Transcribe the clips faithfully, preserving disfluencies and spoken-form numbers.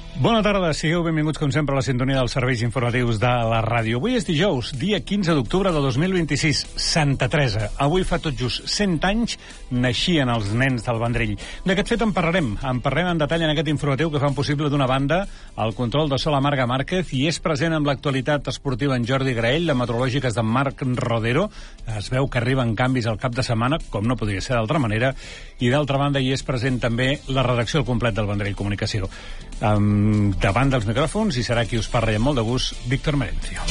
Bona tarda, sigueu benvinguts com sempre a la sintonia dels serveis informatius de la ràdio. Avui és dijous, dia quinze d'octubre de dos mil vint-i-sis, Santa Teresa. Avui fa tot just cent anys naixien els nens del Vendrell. D'aquest fet en parlarem. En parlarem en detall en aquest informatiu que fan possible d'una banda el control de Sol a Marga Márquez i és present amb l'actualitat esportiva en Jordi Graell, la meteorològica és de Marc Rodero. Es veu que arriben canvis al cap de setmana, com no podria ser d'altra manera, i d'altra banda hi és present també la redacció al complet del Vendrell Comunicació. Um, davant dels micròfons i serà qui us parla amb molt de gust, Víctor Merencio.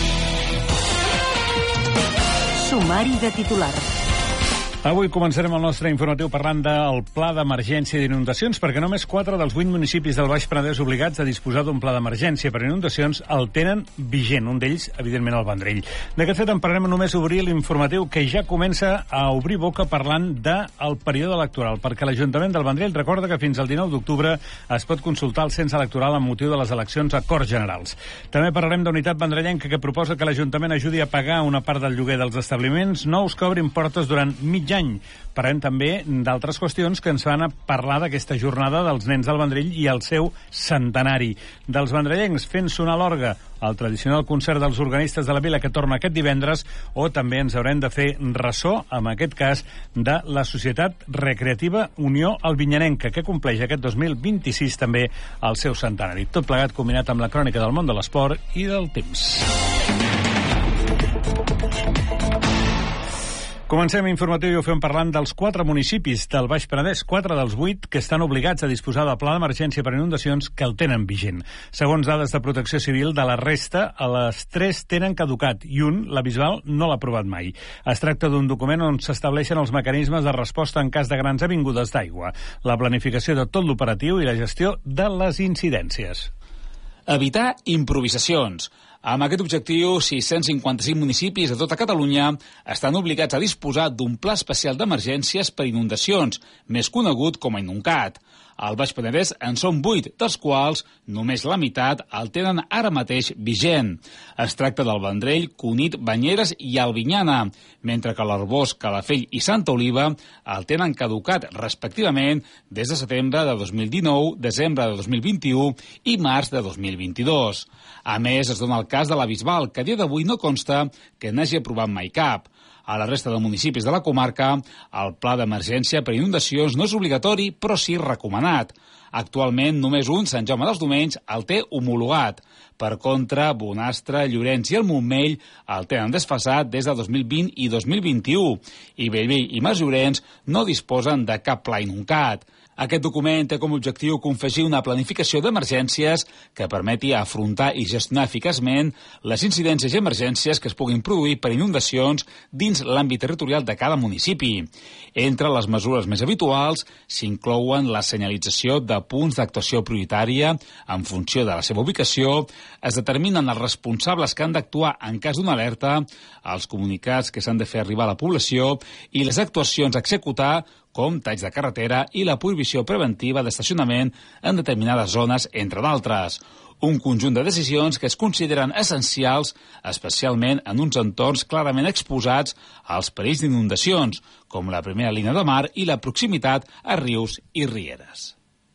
Sumari de titulars. Avui començarem el nostre informatiu parlant del Pla d'Emergència d'Inundacions, perquè només quatre dels vuit municipis del Baix Penedès obligats a disposar d'un pla d'emergència per inundacions el tenen vigent, un d'ells, evidentment, el Vendrell. D'aquest fet en parlarem només obrir l'informatiu que ja comença a obrir boca parlant del període electoral, perquè l'Ajuntament del Vendrell recorda que fins al dinou d'octubre es pot consultar el cens electoral amb motiu de les eleccions a Corts Generals. També parlarem d'Unitat Vendrellenca, que proposa que l'Ajuntament ajudi a pagar una part del lloguer dels establiments nous que obrin portes durant mig any. Parlem també d'altres qüestions que ens van a parlar d'aquesta jornada dels nens del Vendrell i el seu centenari. Dels vendrellencs fent sonar l'orgue, el tradicional concert dels organistes de la vila que torna aquest divendres, o també ens haurem de fer ressò, en aquest cas, de la Societat Recreativa Unió Albinyanenca, que compleix aquest dos mil vint-i-sis també el seu centenari. Tot plegat combinat amb la crònica del món de l'esport i del temps. Comencem informatiu i ho fem parlant dels quatre municipis del Baix Penedès, quatre dels vuit que estan obligats a disposar del pla d'emergència per inundacions que el tenen vigent. Segons dades de Protecció Civil, de la resta, a les tres tenen caducat i un, la Bisbal, no l'ha aprovat mai. Es tracta d'un document on s'estableixen els mecanismes de resposta en cas de grans avingudes d'aigua, la planificació de tot l'operatiu i la gestió de les incidències. Evitar improvisacions. Amb aquest objectiu, sis-cents cinquanta-cinc municipis de tota Catalunya estan obligats a disposar d'un pla especial d'emergències per inundacions, més conegut com a INUNCAT. Al Baix Penedès en són vuit, dels quals només la meitat el tenen ara mateix vigent. Es tracta del Vendrell, Cunit, Banyeres i Albinyana, mentre que l'Arboç, Calafell i Santa Oliva el tenen caducat, respectivament, des de setembre de dos mil dinou, desembre de dos mil vint-i-u i març de dos mil vint-i-dos. A més, es dona el cas de la Bisbal, que a dia d'avui no consta que n'hagi aprovat mai cap. A la resta de municipis de la comarca, el pla d'emergència per inundacions no és obligatori, però sí recomanat. Actualment, només un, Sant Jaume dels Domenys, el té homologat. Per contra, Bonastre, Llorenç i el Montmell el tenen desfasat des de dos mil vint i dos mil vint-i-u, i Bellvei i Masllorenç no disposen de cap pla INUNCAT. Aquest document té com a objectiu confegir una planificació d'emergències que permeti afrontar i gestionar eficaçment les incidències i emergències que es puguin produir per inundacions dins l'àmbit territorial de cada municipi. Entre les mesures més habituals s'inclouen la senyalització de punts d'actuació prioritària en funció de la seva ubicació, es determinen els responsables que han d'actuar en cas d'una alerta, els comunicats que s'han de fer arribar a la població i les actuacions a executar, com talls de carretera i la prohibició preventiva d'estacionament en determinades zones, entre d'altres. Un conjunt de decisions que es consideren essencials, especialment en uns entorns clarament exposats als perills d'inundacions, com la primera línia de mar i la proximitat a rius i rieres.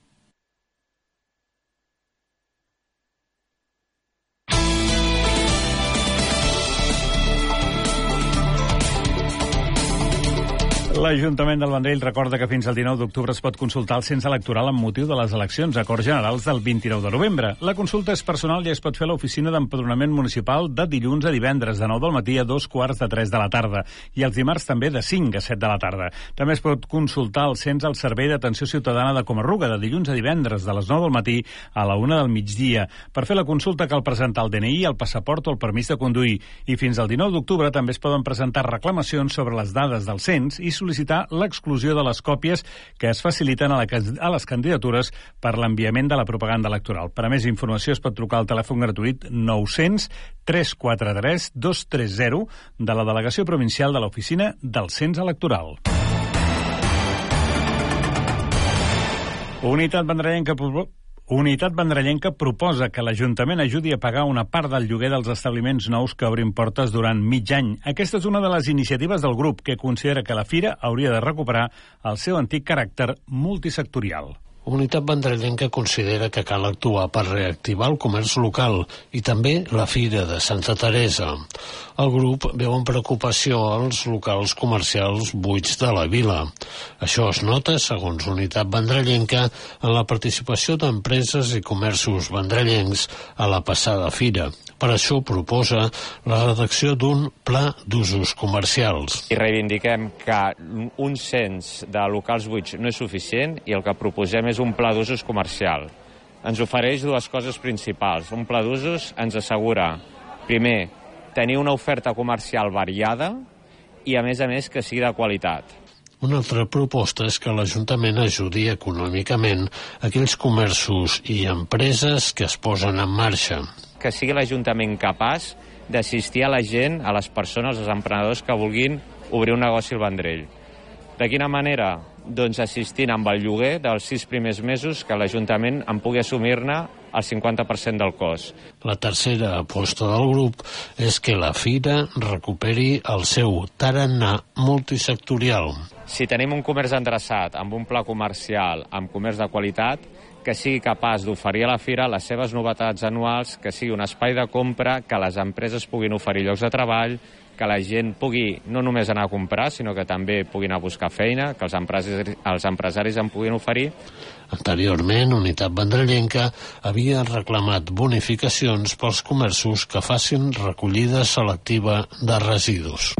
L'Ajuntament del Vendrell recorda que fins al dinou d'octubre es pot consultar el cens electoral amb motiu de les eleccions a Corts Generals del vint-i-nou de novembre. La consulta és personal i es pot fer a l'oficina d'empadronament municipal de dilluns a divendres, de nou del matí a dos quarts de tres de la tarda, i els dimarts també de cinc a set de la tarda. També es pot consultar el cens al Servei d'Atenció Ciutadana de Comarruga, de dilluns a divendres, de les nou del matí a la una del migdia. Per fer la consulta cal presentar el D N I, el passaport o el permís de conduir, i fins al dinou d'octubre també es poden presentar reclamacions sobre les dades del cens i sol·licitar l'exclusió de les còpies que es faciliten a, la, a les candidatures per l'enviament de la propaganda electoral. Per a més informació es pot trucar al telèfon gratuït nou-cents tres quatre tres dos tres zero de la Delegació Provincial de l'Oficina del Cens Electoral. Unitat Vendrellenca Unitat Vendrellenca proposa que l'Ajuntament ajudi a pagar una part del lloguer dels establiments nous que obrin portes durant mig any. Aquesta és una de les iniciatives del grup, que considera que la fira hauria de recuperar el seu antic caràcter multisectorial. Unitat Vendrellenca considera que cal actuar per reactivar el comerç local i també la Fira de Santa Teresa. El grup veu amb preocupació els locals comercials buits de la vila. Això es nota, segons Unitat Vendrellenca, en la participació d'empreses i comerços vendrellencs a la passada fira. Per això proposa la redacció d'un pla d'usos comercials. I reivindiquem que un cens de locals buits no és suficient i el que proposem és un pla d'usos comercial. Ens ofereix dues coses principals. Un pla d'usos ens assegura, primer, tenir una oferta comercial variada i, a més a més, que sigui de qualitat. Una altra proposta és que l'Ajuntament ajudi econòmicament aquells comerços i empreses que es posen en marxa. Que sigui l'Ajuntament capaç d'assistir a la gent, a les persones, als emprenedors que vulguin obrir un negoci al Vendrell. De quina manera? Doncs assistint amb el lloguer dels sis primers mesos que l'Ajuntament en pugui assumir-ne el cinquanta per cent del cost. La tercera aposta del grup és que la fira recuperi el seu tarannà multisectorial. Si tenim un comerç endreçat amb un pla comercial, amb comerç de qualitat, que sigui capaç d'oferir a la fira les seves novetats anuals, que sigui un espai de compra, que les empreses puguin oferir llocs de treball, que la gent pugui no només anar a comprar, sinó que també puguin anar a buscar feina, que els empresaris, els empresaris en puguin oferir. Anteriorment, Unitat Vendrellenca havia reclamat bonificacions pels comerços que facin recollida selectiva de residus.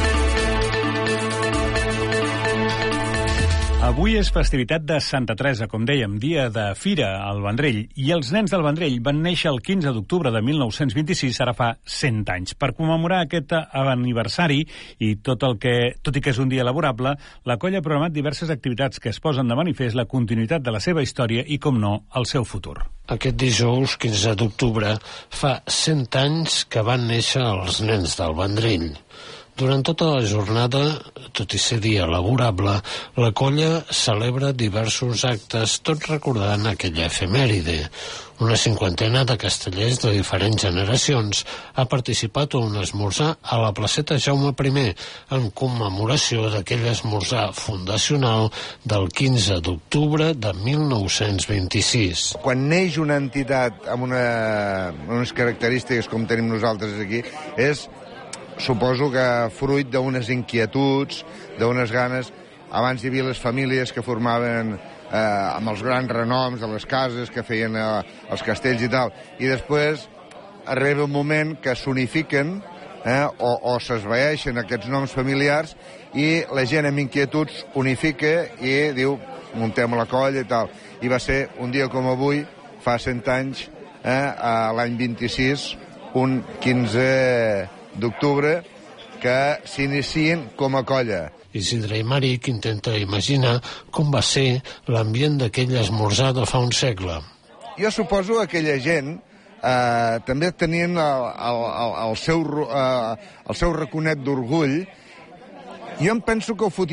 Avui és festivitat de Santa Teresa, com dèiem, dia de fira al Vendrell, i els nens del Vendrell van néixer el quinze d'octubre de mil nou-cents vint-i-sis, ara fa cent anys. Per commemorar aquest aniversari, i tot el que, tot i que és un dia laborable, la colla ha programat diverses activitats que es posen de manifest la continuïtat de la seva història i, com no, el seu futur. Aquest dijous, quinze d'octubre, fa cent anys que van néixer els nens del Vendrell. Durant tota la jornada, tot i ser dia laborable, la colla celebra diversos actes, tot recordant aquella efemèride. Una cinquantena de castellers de diferents generacions ha participat a un esmorzar a la placeta Jaume primer, en commemoració d'aquell esmorzar fundacional del quinze d'octubre de mil nou-cents vint-i-sis. Quan neix una entitat amb una, unes característiques com tenim nosaltres aquí, és... suposo que fruit d'unes inquietuds, d'unes ganes. Abans hi havia les famílies que formaven eh, amb els grans renoms de les cases, que feien eh, els castells i tal. I després arriba un moment que s'unifiquen eh, o, o s'esvaeixen aquests noms familiars i la gent amb inquietuds unifica i diu, muntem la colla i tal. I va ser un dia com avui, fa cent anys, eh, a l'any vint-i-sis, un quinze d'octubre, que s'inicien com a colla. Isidre Aimeric intenta imaginar com va ser l'ambient d'aquell esmorzar de fa un segle. Jo suposo que aquella gent eh, també tenien el, el, el, el, seu, eh, el seu raconet d'orgull. Jo em penso que ho fotien